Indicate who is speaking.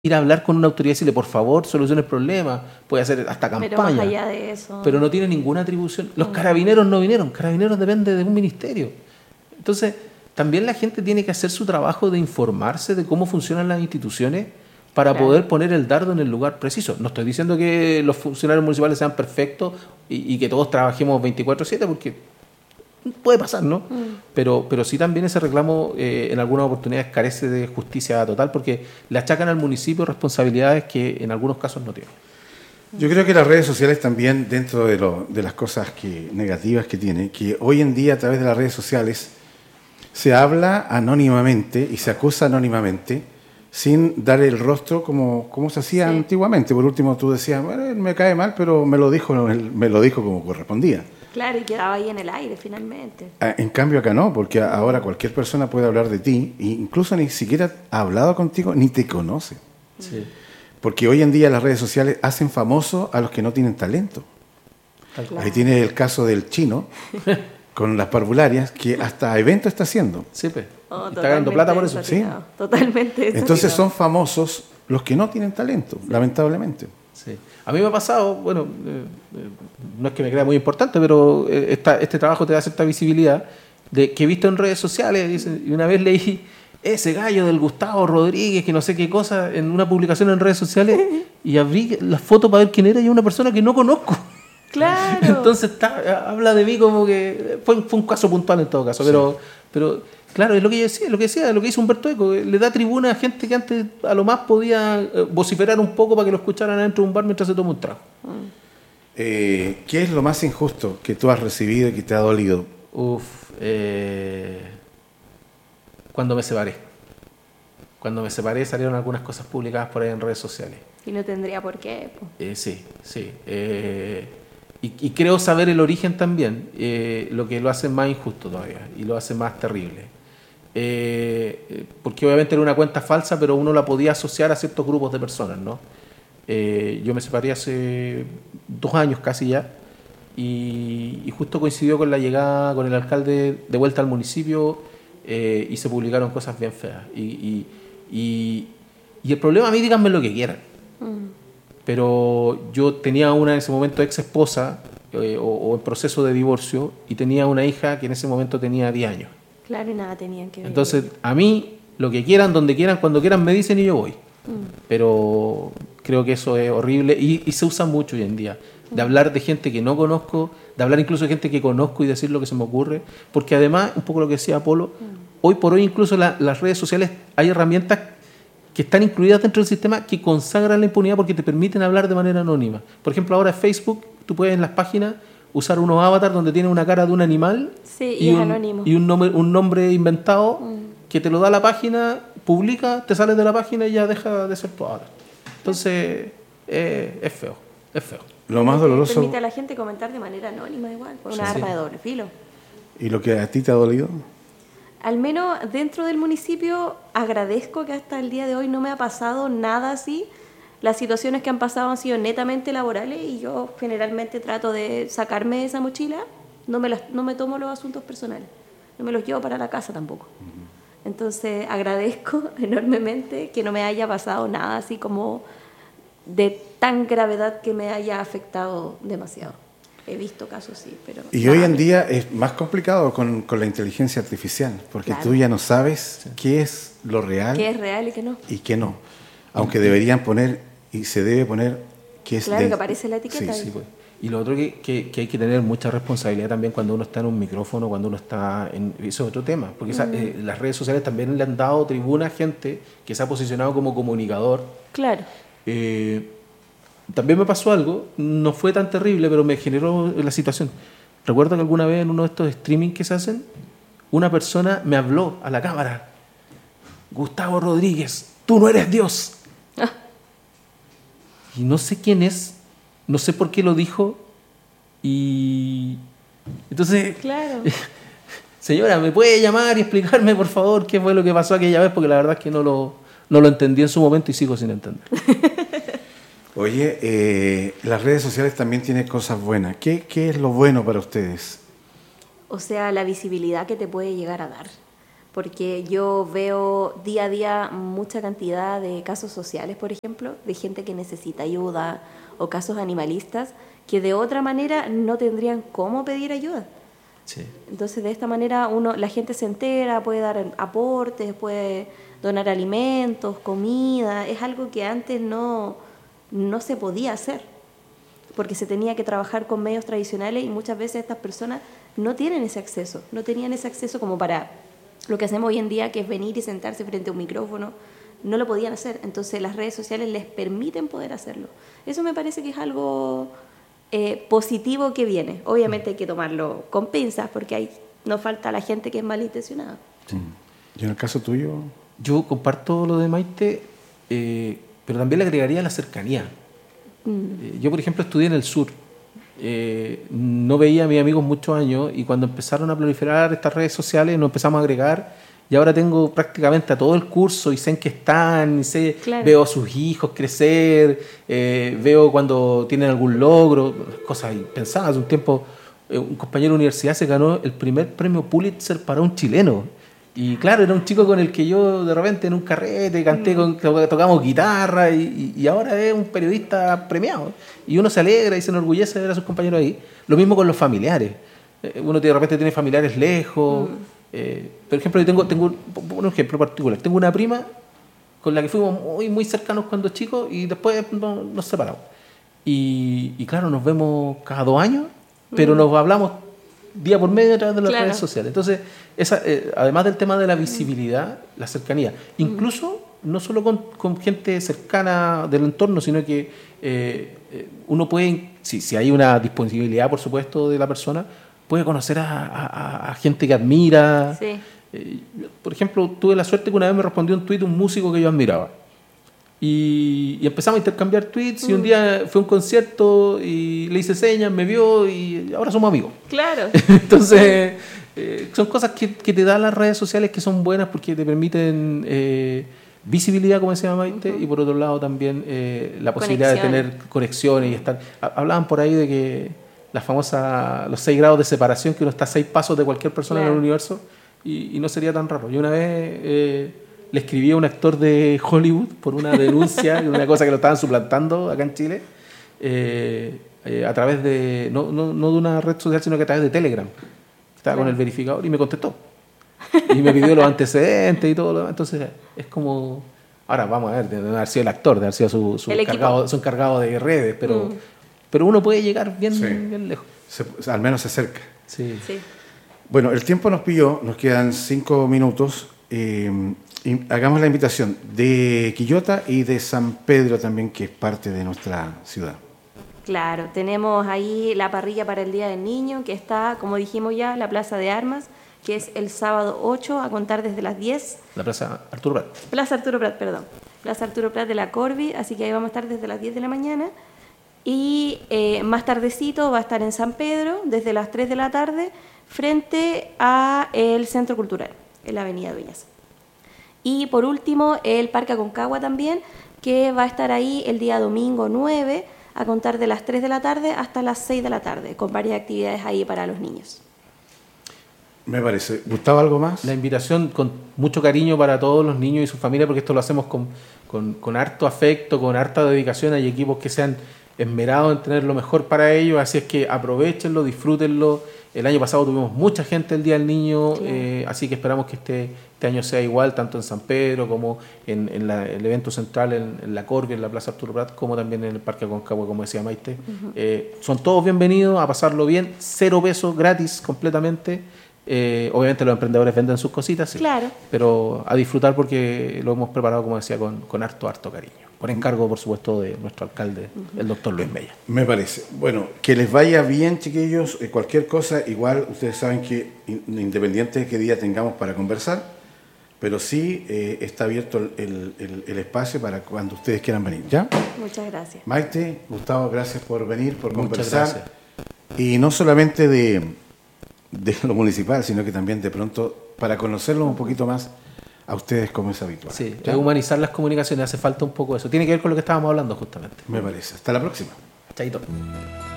Speaker 1: ir a hablar con una autoridad y decirle, por favor, solucione el problema, puede hacer hasta campaña.
Speaker 2: Pero más allá de eso...
Speaker 1: Pero no tiene ninguna atribución. Los carabineros no vinieron, carabineros depende de un ministerio. Entonces, también la gente tiene que hacer su trabajo de informarse de cómo funcionan las instituciones para poder poner el dardo en el lugar preciso. No estoy diciendo que los funcionarios municipales sean perfectos y que todos trabajemos 24/7, porque puede pasar, ¿no? Pero sí también ese reclamo en algunas oportunidades carece de justicia total, porque le achacan al municipio responsabilidades que en algunos casos no tiene.
Speaker 3: Yo creo que las redes sociales también, dentro de las cosas negativas que tiene, que hoy en día a través de las redes sociales se habla anónimamente y se acusa anónimamente sin dar el rostro como se hacía antiguamente. Por último, tú decías, bueno, él me cae mal, pero me lo dijo como correspondía.
Speaker 2: Claro, y quedaba ahí en el aire finalmente.
Speaker 3: En cambio acá no, porque ahora cualquier persona puede hablar de ti e incluso ni siquiera ha hablado contigo ni te conoce.
Speaker 1: Sí.
Speaker 3: Porque hoy en día las redes sociales hacen famosos a los que no tienen talento.
Speaker 2: Claro.
Speaker 3: Ahí tienes el caso del chino con las parvularias, que hasta evento está haciendo.
Speaker 1: Sí, pues. Está ganando plata por eso.
Speaker 3: Sí.
Speaker 2: Totalmente.
Speaker 3: Entonces son famosos los que no tienen talento, lamentablemente.
Speaker 1: Sí. A mí me ha pasado, bueno, no es que me crea muy importante, pero este trabajo te da cierta visibilidad, de que he visto en redes sociales, y una vez leí ese gallo del Gustavo Rodríguez, que no sé qué cosa, en una publicación en redes sociales, y abrí la foto para ver quién era, y una persona que no conozco.
Speaker 2: Claro.
Speaker 1: Entonces habla de mí como que fue un caso puntual en todo caso, pero claro, es lo que yo decía, lo que hizo Humberto Eco, le da tribuna a gente que antes a lo más podía vociferar un poco para que lo escucharan adentro de un bar mientras se toma un trago.
Speaker 3: ¿Qué es lo más injusto que tú has recibido y que te ha dolido?
Speaker 1: Cuando me separé. Cuando me separé salieron algunas cosas publicadas por ahí en redes sociales.
Speaker 2: Y no tendría por qué.
Speaker 1: Sí. Y creo saber el origen también, lo que lo hace más injusto todavía y lo hace más terrible. Porque obviamente era una cuenta falsa, pero uno la podía asociar a ciertos grupos de personas, ¿no? Yo me separé hace 2 años casi ya, y justo coincidió con la llegada con el alcalde de vuelta al municipio, y se publicaron cosas bien feas. Y el problema, a mí díganme lo que quieran. Pero yo tenía una en ese momento ex esposa o en proceso de divorcio, y tenía una hija que en ese momento tenía 10 años.
Speaker 2: Claro, y nada tenían que ver.
Speaker 1: Entonces, a mí, lo que quieran, donde quieran, cuando quieran, me dicen y yo voy. Pero creo que eso es horrible y se usa mucho hoy en día. De hablar de gente que no conozco, de hablar incluso de gente que conozco y decir lo que se me ocurre. Porque además, un poco lo que decía Apolo, hoy por hoy incluso las redes sociales, hay herramientas que están incluidas dentro del sistema que consagran la impunidad porque te permiten hablar de manera anónima. Por ejemplo, ahora en Facebook, tú puedes en las páginas usar unos avatars donde tiene una cara de un animal
Speaker 2: y es anónimo.
Speaker 1: Y un nombre inventado que te lo da la página, publica, te sales de la página y ya deja de ser tu avatar. Entonces, es feo.
Speaker 3: Lo más doloroso...
Speaker 2: Permite a la gente comentar de manera anónima igual, por una arma de doble filo.
Speaker 3: ¿Y lo que a ti te ha dolido?
Speaker 2: Al menos dentro del municipio agradezco que hasta el día de hoy no me ha pasado nada así. Las situaciones que han pasado han sido netamente laborales y yo generalmente trato de sacarme esa mochila. No me tomo los asuntos personales, no me los llevo para la casa tampoco. Entonces agradezco enormemente que no me haya pasado nada así como de tan gravedad que me haya afectado demasiado. He visto casos, sí, pero...
Speaker 3: Y hoy en día es más complicado con la inteligencia artificial, porque tú ya no sabes qué es lo real.
Speaker 2: Qué es real y qué no.
Speaker 3: Y qué no. Aunque deberían poner, y se debe poner, qué es...
Speaker 2: Claro, que aparece la etiqueta.
Speaker 1: Sí, pues. Y lo otro que hay que tener mucha responsabilidad también cuando uno está en un micrófono, cuando uno está en... Eso es otro tema, porque las redes sociales también le han dado tribuna a gente que se ha posicionado como comunicador.
Speaker 2: Claro.
Speaker 1: También me pasó algo, no fue tan terrible, pero me generó la situación. Recuerdo que alguna vez en uno de estos streaming que se hacen, una persona me habló a la cámara. Gustavo Rodríguez, tú no eres Dios. Y no sé quién es, no sé por qué lo dijo, y entonces,
Speaker 2: claro.
Speaker 1: Señora, ¿me puede llamar y explicarme, por favor, qué fue lo que pasó aquella vez? Porque la verdad es que no lo entendí en su momento y sigo sin entender.
Speaker 3: Oye, las redes sociales también tienen cosas buenas. ¿Qué es lo bueno para ustedes?
Speaker 2: O sea, la visibilidad que te puede llegar a dar. porque yo veo día a día mucha cantidad de casos sociales, por ejemplo, de gente que necesita ayuda o casos animalistas que de otra manera no tendrían cómo pedir ayuda.
Speaker 1: Sí.
Speaker 2: Entonces, de esta manera la gente se entera, puede dar aportes, puede donar alimentos, comida. Es algo que antes no se podía hacer, porque se tenía que trabajar con medios tradicionales y muchas veces estas personas no tienen ese acceso, no tenían ese acceso como para lo que hacemos hoy en día, que es venir y sentarse frente a un micrófono. No lo podían hacer, entonces las redes sociales les permiten poder hacerlo. Eso me parece que es algo positivo que viene. Obviamente hay que tomarlo con pinzas, porque no falta la gente que es malintencionada.
Speaker 3: Sí. ¿Y en el caso tuyo?
Speaker 1: Yo comparto lo de Maite, pero también le agregaría la cercanía. Yo, por ejemplo, estudié en el sur. No veía a mis amigos muchos años y cuando empezaron a proliferar estas redes sociales nos empezamos a agregar y ahora tengo prácticamente a todo el curso y sé en qué están, y sé, claro. Veo a sus hijos crecer, veo cuando tienen algún logro, cosas impensadas. Hace un tiempo un compañero de universidad se ganó el primer premio Pulitzer para un chileno. Y claro, era un chico con el que yo de repente en un carrete canté, tocamos guitarra y ahora es un periodista premiado. Y uno se alegra y se enorgullece de ver a sus compañeros ahí. Lo mismo con los familiares. Uno de repente tiene familiares lejos. Por ejemplo, yo tengo un ejemplo particular. Tengo una prima con la que fuimos muy, muy cercanos cuando chicos y después nos separamos. Y claro, nos vemos cada 2 años, pero nos hablamos día por medio a través de las redes sociales. Entonces, además del tema de la visibilidad, la cercanía, incluso no solo con gente cercana del entorno, sino que uno puede, si hay una disponibilidad, por supuesto, de la persona, puede conocer a gente que admira. Sí. Por ejemplo, tuve la suerte que una vez me respondió un tuit un músico que yo admiraba. Y empezamos a intercambiar tweets y un día fue a un concierto y le hice señas, me vio y ahora somos amigos.
Speaker 2: Claro.
Speaker 1: Entonces, son cosas que te dan las redes sociales que son buenas porque te permiten visibilidad, como decía Maite, y por otro lado también la posibilidad de tener conexiones y estar... Hablaban por ahí de que los 6 grados de separación, que uno está a 6 pasos de cualquier persona en el universo y no sería tan raro. Yo una vez... le escribí a un actor de Hollywood por una denuncia, una cosa que lo estaban suplantando acá en Chile, a través de, no de una red social, sino que a través de Telegram. Estaba con el verificador y me contestó. Y me pidió los antecedentes y todo lo demás. Entonces, es como... Ahora, vamos a ver, de haber sido el actor, de haber sido su encargado de redes, pero uno puede llegar bien lejos.
Speaker 3: Al menos se acerca.
Speaker 1: Sí.
Speaker 3: Bueno, el tiempo nos pilló, nos quedan 5 minutos. Y hagamos la invitación de Quillota y de San Pedro también, que es parte de nuestra ciudad.
Speaker 2: Claro, tenemos ahí la parrilla para el Día del Niño, que está, como dijimos ya, la Plaza de Armas, que es el sábado 8 a contar desde las 10.
Speaker 1: La Plaza Arturo Prat.
Speaker 2: Plaza Arturo Prat, perdón. Plaza Arturo Prat de la Corvi, así que ahí vamos a estar desde las 10 de la mañana. Y más tardecito va a estar en San Pedro, desde las 3 de la tarde, frente al Centro Cultural, en la Avenida Dueñas. Y por último, el Parque Aconcagua también, que va a estar ahí el día domingo 9, a contar de las 3 de la tarde hasta las 6 de la tarde, con varias actividades ahí para los niños.
Speaker 3: Me parece. ¿Gustavo algo más?
Speaker 1: La invitación con mucho cariño para todos los niños y sus familias, porque esto lo hacemos con harto afecto, con harta dedicación. Hay equipos que se han esmerado en tener lo mejor para ellos, así es que aprovechenlo, disfrútenlo. El año pasado tuvimos mucha gente el Día del Niño, así que esperamos que este año sea igual, tanto en San Pedro como en el evento central en la Corvi, en la Plaza Arturo Prat, como también en el Parque Aconcagua, como decía Maite. Son todos bienvenidos a pasarlo bien, 0 pesos, gratis completamente. Obviamente los emprendedores venden sus cositas, sí,
Speaker 2: claro,
Speaker 1: pero a disfrutar porque lo hemos preparado, como decía, con harto cariño. Por encargo, por supuesto, de nuestro alcalde, el doctor Luis Mella.
Speaker 3: Me parece. Bueno, que les vaya bien, chiquillos. Cualquier cosa, igual ustedes saben que independiente de qué día tengamos para conversar, pero sí está abierto el espacio para cuando ustedes quieran venir. ¿Ya?
Speaker 2: Muchas gracias.
Speaker 3: Maite, Gustavo, gracias por venir, por
Speaker 1: Muchas
Speaker 3: conversar.
Speaker 1: Gracias.
Speaker 3: Y no solamente de lo municipal, sino que también de pronto para conocerlos un poquito más a ustedes como es habitual.
Speaker 1: Sí, es humanizar las comunicaciones, hace falta un poco eso. Tiene que ver con lo que estábamos hablando justamente.
Speaker 3: Me parece. Hasta la próxima.
Speaker 1: Chaito.